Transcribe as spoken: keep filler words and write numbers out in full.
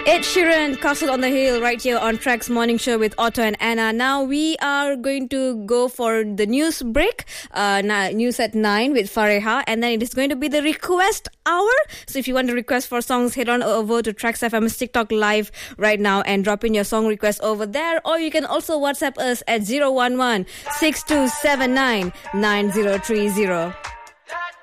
Ed Sheeran, Castle on the Hill, right here on Track's Morning Show with Otto and Anna. Now we are going to go for the news break, uh, news at nine with Fareha, and then it is going to be the request hour. So if you want to request for songs, head on over to Tracks F M's TikTok live right now and drop in your song request over there, or you can also WhatsApp us at zero one one six two seven nine nine zero three zero.